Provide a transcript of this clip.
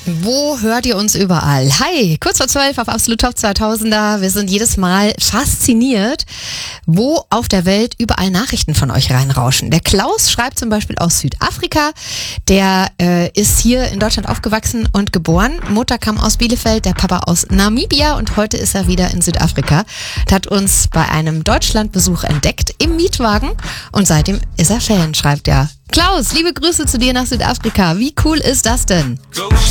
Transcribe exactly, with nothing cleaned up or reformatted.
Wo hört ihr uns überall? Hi, kurz vor zwölf auf Absolut Top zweitausender. Wir sind jedes Mal fasziniert, wo auf der Welt überall Nachrichten von euch reinrauschen. Der Klaus schreibt zum Beispiel aus Südafrika. Der äh, ist hier in Deutschland aufgewachsen und geboren. Mutter kam aus Bielefeld, der Papa aus Namibia und heute ist er wieder in Südafrika. Er hat uns bei einem Deutschlandbesuch entdeckt im Mietwagen und seitdem ist er Fan, schreibt er. Klaus, liebe Grüße zu dir nach Südafrika. Wie cool ist das denn?